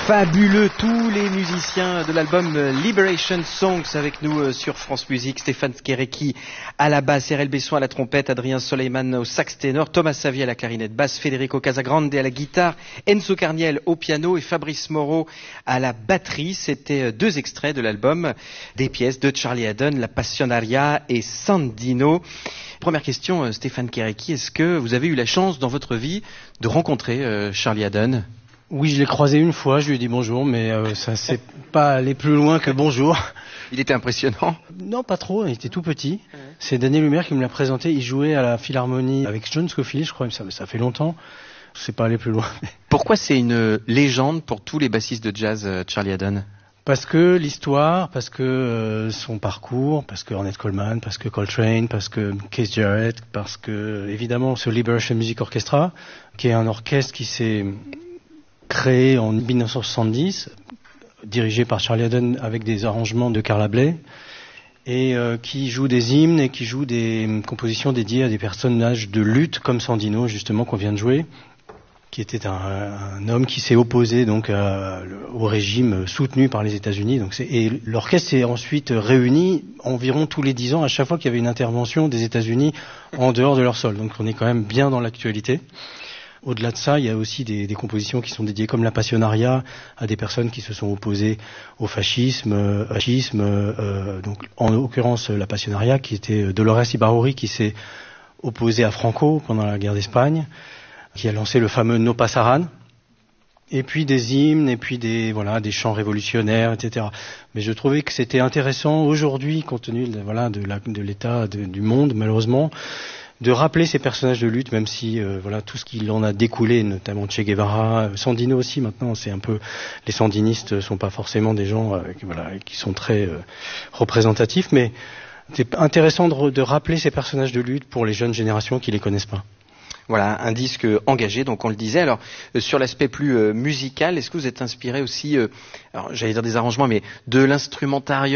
Fabuleux, tous les musiciens de l'album Liberation Songs avec nous sur France Musique. Stéphane Kéréki à la basse, RL Besson à la trompette, Adrien Soleiman au sax ténor, Thomas Savier à la clarinette basse, Federico Casagrande à la guitare, Enzo Carniel au piano et Fabrice Moreau à la batterie. C'était deux extraits de l'album, des pièces de Charlie Haddon, La Passionaria et Sandino. Première question, Stéphane Kéréki, est-ce que vous avez eu la chance dans votre vie de rencontrer Charlie Haddon ? Oui, je l'ai croisé une fois, je lui ai dit bonjour, mais ça s'est pas allé plus loin que bonjour. Il était impressionnant ? Non, pas trop, il était tout petit. Ouais. C'est Daniel Lumière qui me l'a présenté, il jouait à la Philharmonie avec John Scofield, je crois, ça fait longtemps. C'est pas allé plus loin. Pourquoi c'est une légende pour tous les bassistes de jazz, Charlie Haddon ? Parce que l'histoire, parce que son parcours, parce que Ornette Coleman, parce que Coltrane, parce que Keith Jarrett, parce que évidemment ce Liberation Music Orchestra, qui est un orchestre qui s'est créé en 1970, dirigé par Charlie Haddon avec des arrangements de Carla Bley, et qui joue des hymnes et qui joue des compositions dédiées à des personnages de lutte comme Sandino, justement, qu'on vient de jouer, qui était un homme qui s'est opposé donc au régime soutenu par les États-Unis. Et l'orchestre s'est ensuite réuni environ tous les 10 ans, à chaque fois qu'il y avait une intervention des États-Unis en dehors de leur sol. Donc on est quand même bien dans l'actualité. Au-delà de ça, il y a aussi des compositions qui sont dédiées, comme la Passionaria, à des personnes qui se sont opposées au fascisme, donc en l'occurrence la Passionaria, qui était Dolores Ibarruri, qui s'est opposée à Franco pendant la guerre d'Espagne, qui a lancé le fameux No Pasaran, et puis des hymnes, et puis des chants révolutionnaires, etc. Mais je trouvais que c'était intéressant aujourd'hui, compte tenu de l'état du monde, malheureusement, de rappeler ces personnages de lutte, même si tout ce qui en a découlé, notamment Che Guevara, Sandino aussi. Maintenant, c'est un peu, les sandinistes sont pas forcément des gens qui sont très représentatifs, mais c'est intéressant de rappeler ces personnages de lutte pour les jeunes générations qui les connaissent pas. Voilà, un disque engagé, donc on le disait. Alors, sur l'aspect plus musical, est-ce que vous êtes inspiré aussi, alors j'allais dire des arrangements, mais de l'instrumentarium